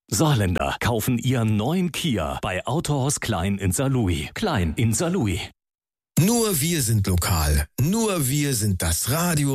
Saarländer kaufen ihren neuen Kia bei Autohaus Klein in Saarlouis. Klein in Saarlouis. Nur wir sind lokal. Nur wir sind das Radio